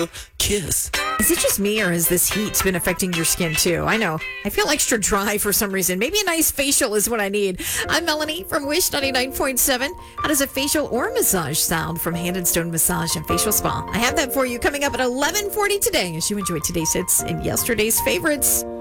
of Kiss. Is it just me, or has this heat been affecting your skin too? I know. I feel extra dry for some reason. Maybe a nice facial is what I need. I'm Melanie from Wish 99.7. How does a facial or massage sound from Hand and Stone Massage and Facial Spa? I have that for you coming up at 11:40 today as you enjoy today's hits and yesterday's favorites.